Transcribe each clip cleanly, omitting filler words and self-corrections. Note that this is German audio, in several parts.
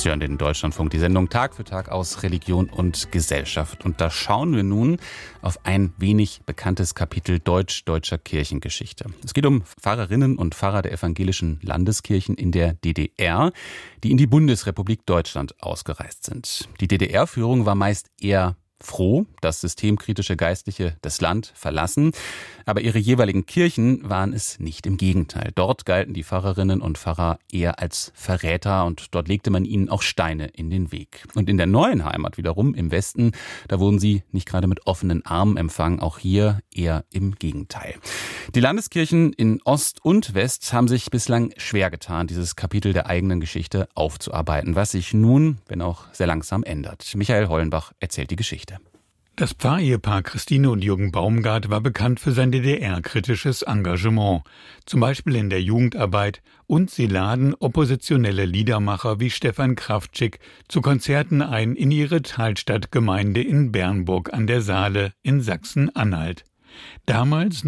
Sie hören den Deutschlandfunk, die Sendung Tag für Tag aus Religion und Gesellschaft. Und da schauen wir nun auf ein wenig bekanntes Kapitel deutscher Kirchengeschichte. Es geht um Pfarrerinnen und Pfarrer der evangelischen Landeskirchen in der DDR, die in die Bundesrepublik Deutschland ausgereist sind. Die DDR-Führung war meist eher froh, dass systemkritische Geistliche das Land verlassen. Aber ihre jeweiligen Kirchen waren es nicht, im Gegenteil. Dort galten die Pfarrerinnen und Pfarrer eher als Verräter und dort legte man ihnen auch Steine in den Weg. Und in der neuen Heimat wiederum, im Westen, da wurden sie nicht gerade mit offenen Armen empfangen, auch hier eher im Gegenteil. Die Landeskirchen in Ost und West haben sich bislang schwer getan, dieses Kapitel der eigenen Geschichte aufzuarbeiten, was sich nun, wenn auch sehr langsam, ändert. Michael Hollenbach erzählt die Geschichte. Das Pfarrehepaar Christine und Jürgen Baumgart war bekannt für sein DDR-kritisches Engagement, zum Beispiel in der Jugendarbeit, und sie laden oppositionelle Liedermacher wie Stefan Kraftschick zu Konzerten ein in ihre Teilstadtgemeinde in Bernburg an der Saale in Sachsen-Anhalt. Damals,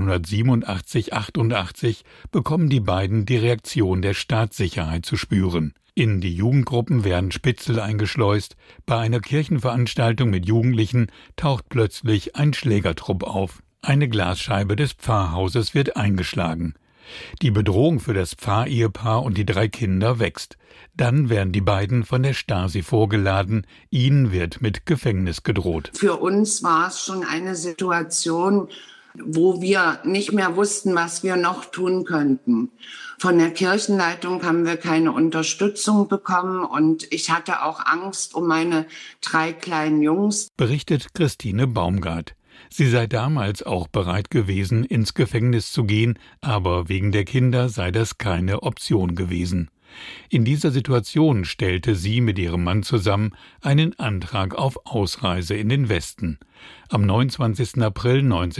1987/88, bekommen die beiden die Reaktion der Staatssicherheit zu spüren. In die Jugendgruppen werden Spitzel eingeschleust. Bei einer Kirchenveranstaltung mit Jugendlichen taucht plötzlich ein Schlägertrupp auf. Eine Glasscheibe des Pfarrhauses wird eingeschlagen. Die Bedrohung für das Pfarrehepaar und die 3 Kinder wächst. Dann werden die beiden von der Stasi vorgeladen. Ihnen wird mit Gefängnis gedroht. Für uns war es schon eine Situation, wo wir nicht mehr wussten, was wir noch tun könnten. Von der Kirchenleitung haben wir keine Unterstützung bekommen und ich hatte auch Angst um meine 3 kleinen Jungs, berichtet Christine Baumgart. Sie sei damals auch bereit gewesen, ins Gefängnis zu gehen, aber wegen der Kinder sei das keine Option gewesen. In dieser Situation stellte sie mit ihrem Mann zusammen einen Antrag auf Ausreise in den Westen. Am 29. April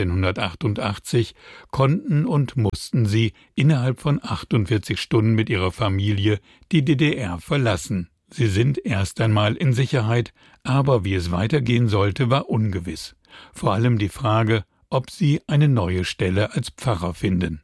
1988 konnten und mussten sie innerhalb von 48 Stunden mit ihrer Familie die DDR verlassen. Sie sind erst einmal in Sicherheit, aber wie es weitergehen sollte, war ungewiss. Vor allem die Frage, ob sie eine neue Stelle als Pfarrer finden.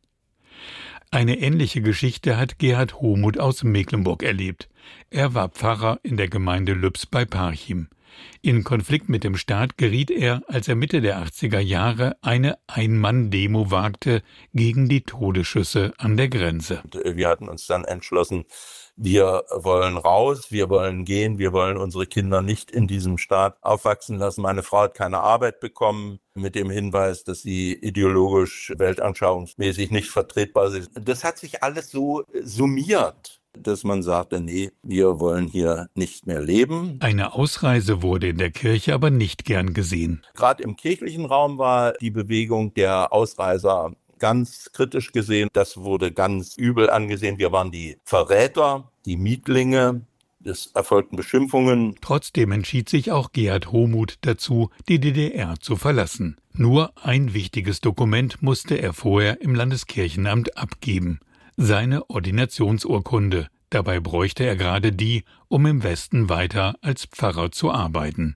Eine ähnliche Geschichte hat Gerhard Homuth aus Mecklenburg erlebt. Er war Pfarrer in der Gemeinde Lübs bei Parchim. In Konflikt mit dem Staat geriet er, als er Mitte der 80er Jahre eine Ein-Mann-Demo wagte gegen die Todesschüsse an der Grenze. Wir hatten uns dann entschlossen, wir wollen raus, wir wollen gehen, wir wollen unsere Kinder nicht in diesem Staat aufwachsen lassen. Meine Frau hat keine Arbeit bekommen mit dem Hinweis, dass sie ideologisch, weltanschauungsmäßig nicht vertretbar ist. Das hat sich alles so summiert, dass man sagte, nee, wir wollen hier nicht mehr leben. Eine Ausreise wurde in der Kirche aber nicht gern gesehen. Gerade im kirchlichen Raum war die Bewegung der Ausreiser ganz kritisch gesehen. Das wurde ganz übel angesehen. Wir waren die Verräter, die Mietlinge. Es erfolgten Beschimpfungen. Trotzdem entschied sich auch Gerhard Homuth dazu, die DDR zu verlassen. Nur ein wichtiges Dokument musste er vorher im Landeskirchenamt abgeben: seine Ordinationsurkunde. Dabei bräuchte er gerade die, um im Westen weiter als Pfarrer zu arbeiten.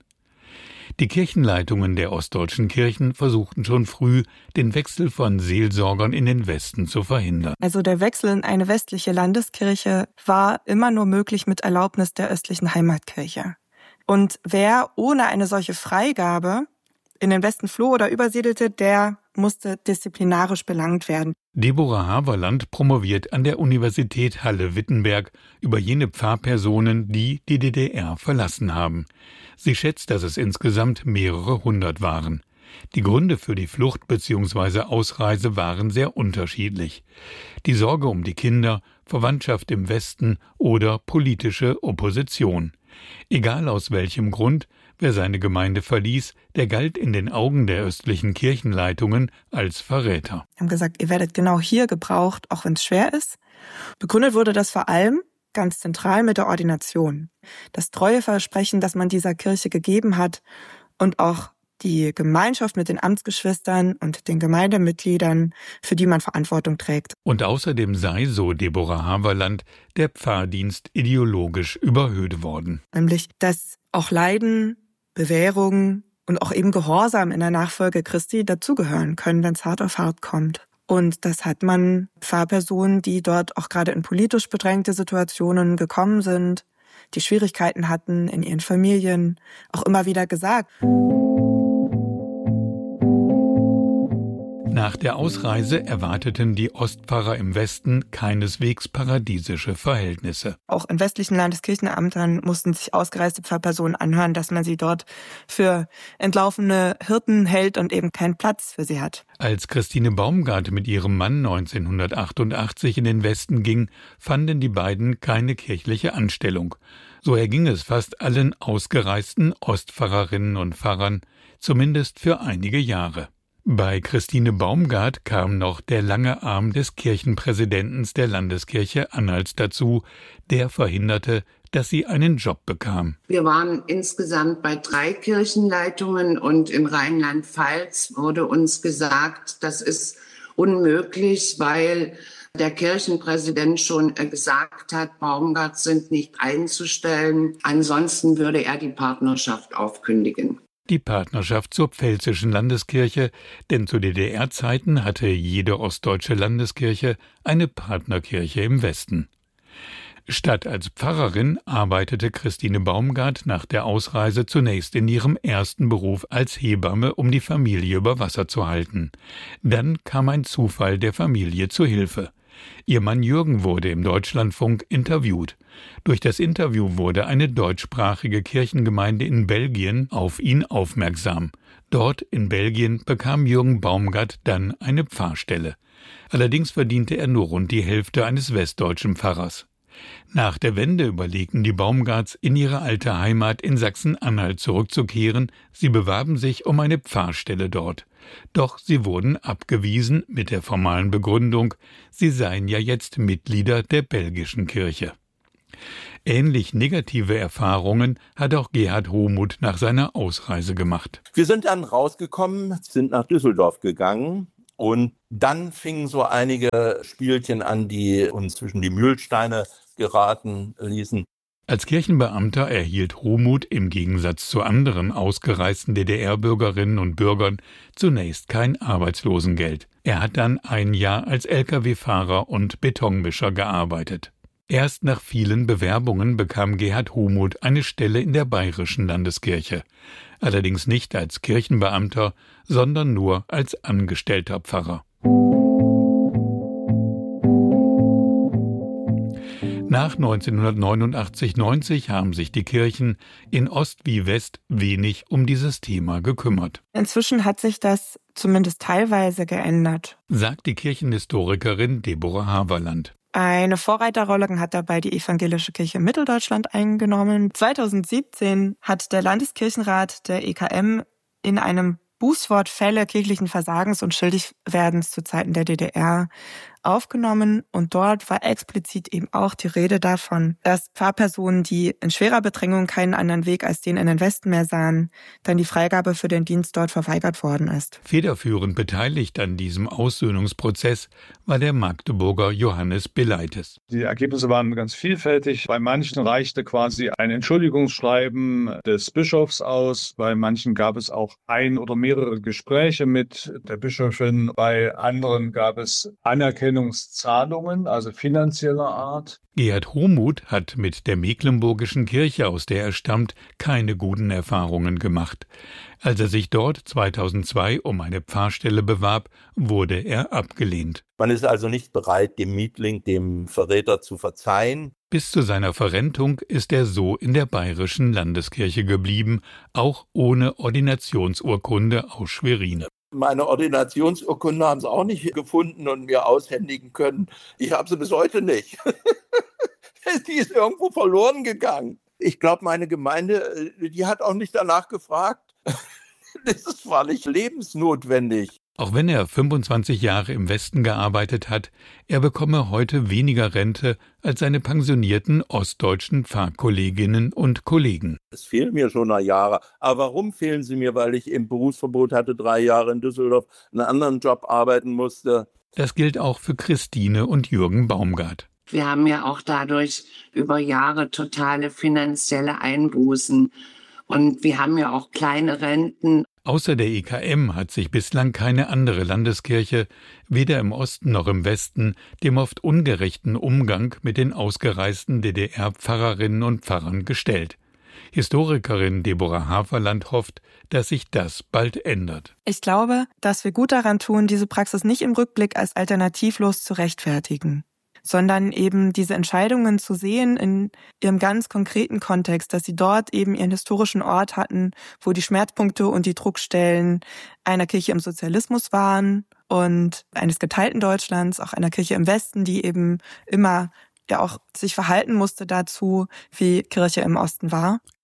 Die Kirchenleitungen der ostdeutschen Kirchen versuchten schon früh, den Wechsel von Seelsorgern in den Westen zu verhindern. Also der Wechsel in eine westliche Landeskirche war immer nur möglich mit Erlaubnis der östlichen Heimatkirche. Und wer ohne eine solche Freigabe in den Westen floh oder übersiedelte, der musste disziplinarisch belangt werden. Deborah Haverland promoviert an der Universität Halle-Wittenberg über jene Pfarrpersonen, die die DDR verlassen haben. Sie schätzt, dass es insgesamt mehrere 100 waren. Die Gründe für die Flucht bzw. Ausreise waren sehr unterschiedlich. Die Sorge um die Kinder, Verwandtschaft im Westen oder politische Opposition. Egal aus welchem Grund, wer seine Gemeinde verließ, der galt in den Augen der östlichen Kirchenleitungen als Verräter. Wir haben gesagt, ihr werdet genau hier gebraucht, auch wenn es schwer ist. Begründet wurde das vor allem ganz zentral mit der Ordination. Das Treueversprechen, das man dieser Kirche gegeben hat und auch die Gemeinschaft mit den Amtsgeschwistern und den Gemeindemitgliedern, für die man Verantwortung trägt. Und außerdem sei, so Deborah Haverland, der Pfarrdienst ideologisch überhöht worden. Nämlich, dass auch Leiden, Bewährung und auch eben Gehorsam in der Nachfolge Christi dazugehören können, wenn es hart auf hart kommt. Und das hat man Pfarrpersonen, die dort auch gerade in politisch bedrängte Situationen gekommen sind, die Schwierigkeiten hatten in ihren Familien, auch immer wieder gesagt. Nach der Ausreise erwarteten die Ostpfarrer im Westen keineswegs paradiesische Verhältnisse. Auch in westlichen Landeskirchenämtern mussten sich ausgereiste Pfarrpersonen anhören, dass man sie dort für entlaufene Hirten hält und eben keinen Platz für sie hat. Als Christine Baumgart mit ihrem Mann 1988 in den Westen ging, fanden die beiden keine kirchliche Anstellung. So erging es fast allen ausgereisten Ostpfarrerinnen und Pfarrern, zumindest für einige Jahre. Bei Christine Baumgart kam noch der lange Arm des Kirchenpräsidenten der Landeskirche Anhalts dazu, der verhinderte, dass sie einen Job bekam. Wir waren insgesamt bei 3 Kirchenleitungen und in Rheinland-Pfalz wurde uns gesagt, das ist unmöglich, weil der Kirchenpräsident schon gesagt hat, Baumgart sind nicht einzustellen. Ansonsten würde er die Partnerschaft aufkündigen. Die Partnerschaft zur Pfälzischen Landeskirche, denn zu DDR-Zeiten hatte jede ostdeutsche Landeskirche eine Partnerkirche im Westen. Statt als Pfarrerin arbeitete Christine Baumgart nach der Ausreise zunächst in ihrem ersten Beruf als Hebamme, um die Familie über Wasser zu halten. Dann kam ein Zufall der Familie zu Hilfe. Ihr Mann Jürgen wurde im Deutschlandfunk interviewt. Durch das Interview wurde eine deutschsprachige Kirchengemeinde in Belgien auf ihn aufmerksam. Dort in Belgien bekam Jürgen Baumgart dann eine Pfarrstelle. Allerdings verdiente er nur rund die Hälfte eines westdeutschen Pfarrers. Nach der Wende überlegten die Baumgarts, in ihre alte Heimat in Sachsen-Anhalt zurückzukehren. Sie bewarben sich um eine Pfarrstelle dort. Doch sie wurden abgewiesen mit der formalen Begründung, sie seien ja jetzt Mitglieder der belgischen Kirche. Ähnlich negative Erfahrungen hat auch Gerhard Homuth nach seiner Ausreise gemacht. Wir sind dann rausgekommen, sind nach Düsseldorf gegangen und dann fingen so einige Spielchen an, die uns zwischen die Mühlsteine geraten ließen. Als Kirchenbeamter erhielt Homuth im Gegensatz zu anderen ausgereisten DDR-Bürgerinnen und Bürgern zunächst kein Arbeitslosengeld. Er hat dann ein Jahr als Lkw-Fahrer und Betonmischer gearbeitet. Erst nach vielen Bewerbungen bekam Gerhard Homuth eine Stelle in der Bayerischen Landeskirche. Allerdings nicht als Kirchenbeamter, sondern nur als angestellter Pfarrer. Nach 1989/90 haben sich die Kirchen in Ost wie West wenig um dieses Thema gekümmert. Inzwischen hat sich das zumindest teilweise geändert, sagt die Kirchenhistorikerin Deborah Haverland. Eine Vorreiterrolle hat dabei die Evangelische Kirche Mitteldeutschland eingenommen. 2017 hat der Landeskirchenrat der EKM in einem Bußwort Fälle kirchlichen Versagens und Schuldigwerdens zu Zeiten der DDR aufgenommen und dort war explizit eben auch die Rede davon, dass Pfarrpersonen, die in schwerer Bedrängung keinen anderen Weg als den in den Westen mehr sahen, dann die Freigabe für den Dienst dort verweigert worden ist. Federführend beteiligt an diesem Aussöhnungsprozess war der Magdeburger Johannes Beleites. Die Ergebnisse waren ganz vielfältig. Bei manchen reichte quasi ein Entschuldigungsschreiben des Bischofs aus. Bei manchen gab es auch ein oder mehrere Gespräche mit der Bischöfin. Bei anderen gab es Anerkennungszahlungen, also finanzieller Art. Gerhard Homuth hat mit der Mecklenburgischen Kirche, aus der er stammt, keine guten Erfahrungen gemacht. Als er sich dort 2002 um eine Pfarrstelle bewarb, wurde er abgelehnt. Man ist also nicht bereit, dem Mietling, dem Verräter zu verzeihen. Bis zu seiner Verrentung ist er so in der Bayerischen Landeskirche geblieben, auch ohne Ordinationsurkunde aus Schwerin. Meine Ordinationsurkunde haben sie auch nicht gefunden und mir aushändigen können. Ich habe sie bis heute nicht. Die ist irgendwo verloren gegangen. Ich glaube, meine Gemeinde, die hat auch nicht danach gefragt. Das war nicht lebensnotwendig. Auch wenn er 25 Jahre im Westen gearbeitet hat, er bekomme heute weniger Rente als seine pensionierten ostdeutschen Pfarrkolleginnen und Kollegen. Es fehlen mir schon noch Jahre. Aber warum fehlen sie mir? Weil ich im Berufsverbot hatte, 3 Jahre in Düsseldorf einen anderen Job arbeiten musste. Das gilt auch für Christine und Jürgen Baumgart. Wir haben ja auch dadurch über Jahre totale finanzielle Einbußen. Und wir haben ja auch kleine Renten. Außer der EKM hat sich bislang keine andere Landeskirche, weder im Osten noch im Westen, dem oft ungerechten Umgang mit den ausgereisten DDR-Pfarrerinnen und Pfarrern gestellt. Historikerin Deborah Haferland hofft, dass sich das bald ändert. Ich glaube, dass wir gut daran tun, diese Praxis nicht im Rückblick als alternativlos zu rechtfertigen, sondern eben diese Entscheidungen zu sehen in ihrem ganz konkreten Kontext, dass sie dort eben ihren historischen Ort hatten, wo die Schmerzpunkte und die Druckstellen einer Kirche im Sozialismus waren und eines geteilten Deutschlands, auch einer Kirche im Westen, die eben immer ja auch sich verhalten musste dazu, wie Kirche im Osten war.